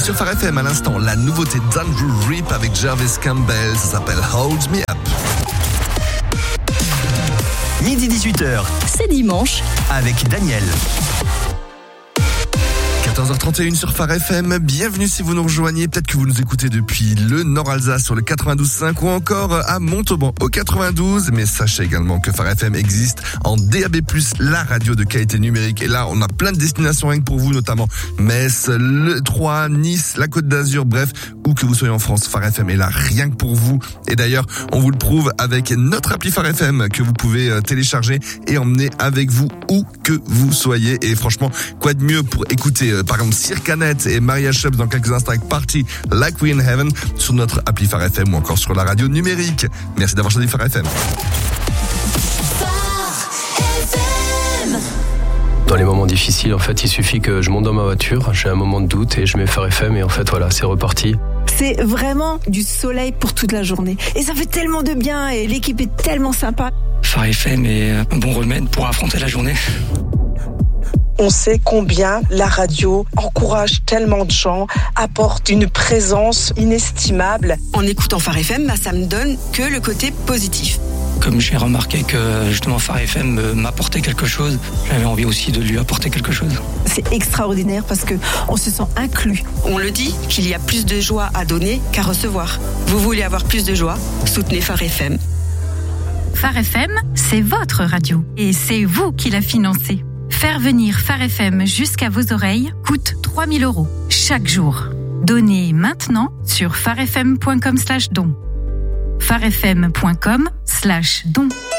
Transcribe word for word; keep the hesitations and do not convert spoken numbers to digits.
sur Phare F M à l'instant, la nouveauté d'Andrew Rip avec Jarvis Campbell, ça s'appelle Hold Me Up. Midi dix-huit heures, c'est dimanche avec Daniel. quatorze heures trente et une sur Phare F M, bienvenue si vous nous rejoignez, peut-être que vous nous écoutez depuis le Nord-Alsace sur le quatre-vingt-douze virgule cinq ou encore à Montauban au quatre-vingt-douze, mais sachez également que Phare F M existe en D A B plus, la radio de qualité numérique, et là on a plein de destinations rien que pour vous, notamment Metz, le Troyes, Nice, la Côte d'Azur, bref, où que vous soyez en France, Phare F M est là rien que pour vous, et d'ailleurs on vous le prouve avec notre appli Phare F M que vous pouvez télécharger et emmener avec vous où que vous soyez, et franchement, quoi de mieux pour écouter par exemple Circanet et Maria Chubbs dans quelques instants avec Party Like We in Heaven sur notre appli Phare F M ou encore sur la radio numérique. Merci d'avoir choisi Phare F M. Dans les moments difficiles, en fait, il suffit que je monte dans ma voiture, j'ai un moment de doute et je mets Phare F M et en fait, voilà, c'est reparti. C'est vraiment du soleil pour toute la journée. Et ça fait tellement de bien et l'équipe est tellement sympa. Phare F M est un bon remède pour affronter la journée. On sait combien la radio encourage tellement de gens, apporte une présence inestimable. En écoutant Phare F M, bah, ça me donne que le côté positif. Comme j'ai remarqué que justement Phare F M m'apportait quelque chose, j'avais envie aussi de lui apporter quelque chose. C'est extraordinaire parce que on se sent inclus. On le dit qu'il y a plus de joie à donner qu'à recevoir. Vous voulez avoir plus de joie? Soutenez Phare F M. Phare F M, c'est votre radio et c'est vous qui la financez. Faire venir Phare F M jusqu'à vos oreilles coûte trois mille euros chaque jour. Donnez maintenant sur pharefm point com slash don. pharefm point com slash don.